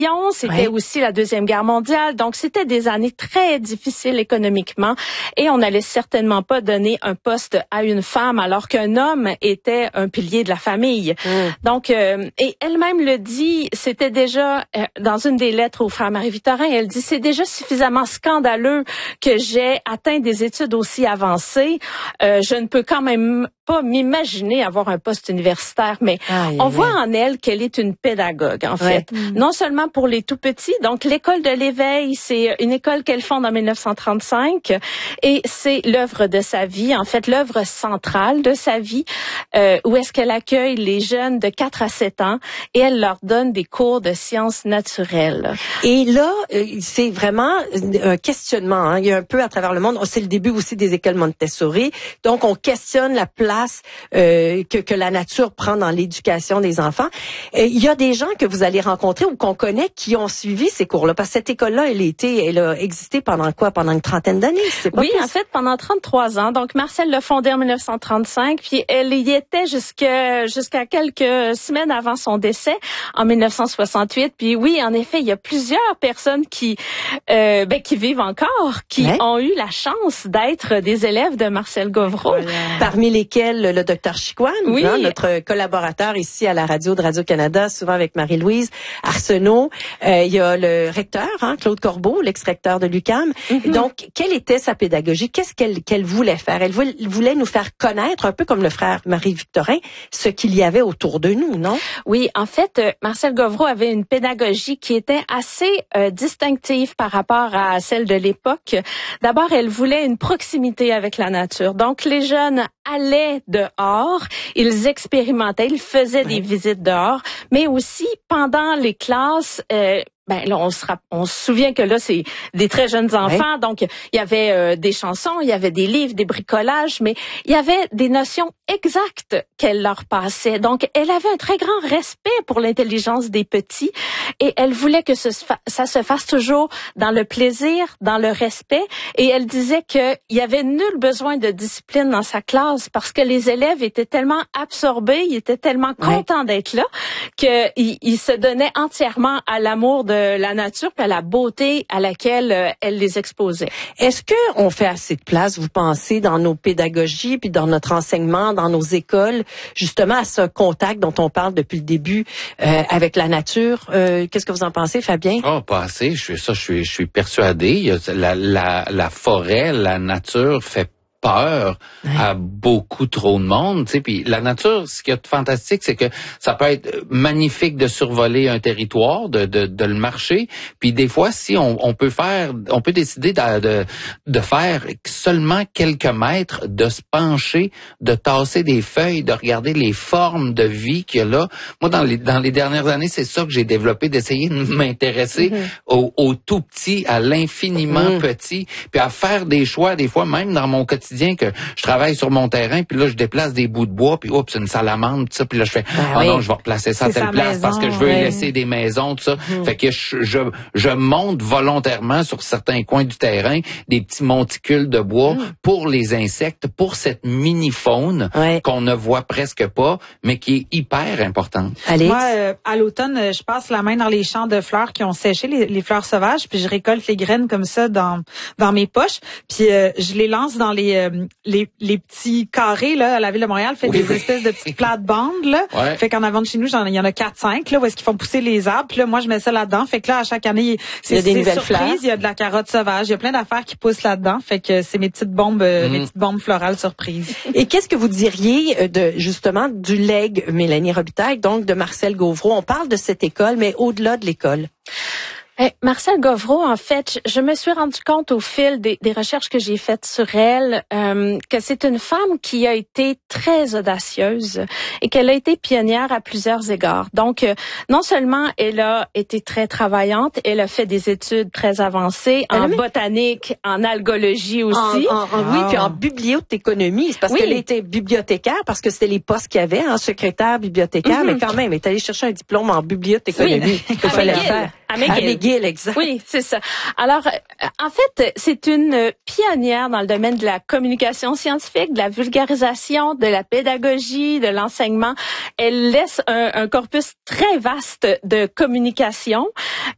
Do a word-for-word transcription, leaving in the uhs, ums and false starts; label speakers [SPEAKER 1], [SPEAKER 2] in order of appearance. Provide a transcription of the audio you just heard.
[SPEAKER 1] C'était oui. aussi la Deuxième Guerre mondiale. Donc, c'était des années très difficiles économiquement. Et on n'allait certainement pas donner un poste à une femme alors qu'un homme était un pilier de la famille. Mm. Donc, euh, et elle-même le dit, c'était déjà, euh, dans une des lettres au frère Marie-Victorin, elle dit, c'est déjà suffisamment scandaleux que j'ai atteint des études aussi avancées. Euh, je ne peux quand même pas m'imaginer avoir un poste universitaire, mais aïe, on aïe. voit en elle qu'elle est une pédagogue, en ouais. fait. Mm. Non seulement pour les tout-petits, donc l'école de l'éveil, c'est une école qu'elle fonde en dix-neuf cent trente-cinq, et c'est l'œuvre de sa vie, en fait, l'œuvre centrale de sa vie, euh, où est-ce qu'elle accueille les jeunes de quatre à sept ans, et elle leur donne des cours de sciences naturelles.
[SPEAKER 2] Et là, c'est vraiment un questionnement, hein. Il y a un peu à travers le monde, c'est le début aussi des écoles Montessori, donc on questionne la place euh, que, que la nature prend dans l'éducation des enfants. Et il y a des gens que vous allez rencontrer ou qu'on connaît qui ont suivi ces cours-là, parce que cette école-là, elle a été, elle a existé pendant quoi? Pendant une trentaine d'années, c'est pas
[SPEAKER 1] Oui,
[SPEAKER 2] plus.
[SPEAKER 1] En fait, pendant trente-trois ans. Donc, Marcel l'a fondée en dix-neuf cent trente-cinq, puis elle y était jusqu'à jusqu'à quelques semaines avant son décès, en dix-neuf cent soixante-huit. Puis oui, en effet, il y a plusieurs personnes qui euh, ben, qui vivent encore, qui ouais. ont eu la chance d'être des élèves de Marcel Govreau.
[SPEAKER 2] Voilà. Parmi lesquels le docteur Chicoine, oui. hein, notre collaborateur ici à la radio de Radio-Canada, souvent avec Marie-Louise Arsenault. Euh, il y a le recteur, hein, Claude Corbeau, l'ex-recteur de l'U Q A M. Mm-hmm. Donc, quelle était sa pédagogie? Qu'est-ce qu'elle, qu'elle voulait faire? Elle voulait nous faire connaître, un peu comme le frère Marie-Victorin, ce qu'il y avait autour de nous, non?
[SPEAKER 1] Oui, en fait, Marcel Govreau avait une pédagogie qui était assez euh, distinctive par rapport à celle de l'époque. D'abord, elle voulait une proximité avec la nature. Donc, les jeunes allaient dehors, ils expérimentaient, ils faisaient ouais. des visites dehors, mais aussi pendant les classes, euh, ben là, on se, on se souvient que là, c'est des très jeunes enfants, ouais. donc il y avait euh, des chansons, il y avait des livres, des bricolages, mais il y avait des notions exactes qu'elle leur passait. Donc, elle avait un très grand respect pour l'intelligence des petits et elle voulait que ce, ça se fasse toujours dans le plaisir, dans le respect. Et elle disait qu'il y avait nul besoin de discipline dans sa classe parce que les élèves étaient tellement absorbés, ils étaient tellement contents ouais. d'être là qu'ils ils se donnaient entièrement à l'amour de la nature et à la beauté à laquelle euh, elle les exposait.
[SPEAKER 2] Est-ce que on fait assez de place, vous pensez, dans nos pédagogies puis dans notre enseignement, dans nos écoles, justement à ce contact dont on parle depuis le début euh, avec la nature? Euh, qu'est-ce que vous en pensez, Fabien?
[SPEAKER 3] Oh, pas assez. Je suis ça, je suis, je suis persuadé. Il y a la, la, la forêt, la nature fait peur ouais. à beaucoup trop de monde, tu sais. Puis la nature, ce qui est fantastique, c'est que ça peut être magnifique de survoler un territoire, de de, de le marcher. Puis des fois, si on, on peut faire, on peut décider de, de de faire seulement quelques mètres, de se pencher, de tasser des feuilles, de regarder les formes de vie qu'il y a là. Moi, dans les dans les dernières années, c'est ça que j'ai développé, d'essayer de m'intéresser mm-hmm. au, au tout petit, à l'infiniment mm. petit, puis à faire des choix. Des fois, même dans mon quotidien, que je travaille sur mon terrain, puis là, je déplace des bouts de bois, puis oups, c'est une salamandre, tout ça, puis là, je fais, ben oh oui. non, je vais replacer ça à telle place maison, parce que je veux oui. y laisser des maisons, tout ça. Mmh. Fait que je, je, je monte volontairement sur certains coins du terrain des petits monticules de bois mmh. pour les insectes, pour cette mini-faune ouais. qu'on ne voit presque pas, mais qui est hyper importante.
[SPEAKER 4] Alex? Moi, euh, à l'automne, je passe la main dans les champs de fleurs qui ont séché, les, les fleurs sauvages, puis je récolte les graines comme ça dans, dans mes poches, puis euh, je les lance dans les Les, les petits carrés là à la ville de Montréal fait oui, des oui. espèces de petites plates-bandes là. Ouais. Fait qu'en avant de chez nous, il y en a quatre cinq là où est-ce qu'ils font pousser les arbres. Puis là, moi je mets ça là-dedans. Fait que là à chaque année, c'est, il y a des nouvelles fleurs. Il y a de la carotte sauvage, il y a plein d'affaires qui poussent là-dedans. Fait que c'est mes petites bombes mm. mes petites bombes florales surprises.
[SPEAKER 2] Et qu'est-ce que vous diriez de justement du legs Mélanie Robitaille, donc de Marcel Govreau? On parle de cette école, mais au-delà de l'école.
[SPEAKER 1] Eh, Marcel Govreau, en fait, je, je me suis rendu compte au fil des, des recherches que j'ai faites sur elle euh, que c'est une femme qui a été très audacieuse et qu'elle a été pionnière à plusieurs égards. Donc, euh, non seulement elle a été très travaillante, elle a fait des études très avancées elle en mis... botanique, en algologie aussi.
[SPEAKER 2] En, en, en, oh. Oui, puis en bibliothéconomie. C'est parce oui. qu'elle était bibliothécaire, parce que c'était les postes qu'il y avait, hein, secrétaire, bibliothécaire, mm-hmm. mais quand même, elle est allée chercher un diplôme en bibliothéconomie.
[SPEAKER 1] Oui. Il fallait faire.
[SPEAKER 2] À McGill. À McGill, exact.
[SPEAKER 1] Oui, c'est ça. Alors, en fait, c'est une pionnière dans le domaine de la communication scientifique, de la vulgarisation, de la pédagogie, de l'enseignement. Elle laisse un, un corpus très vaste de communication.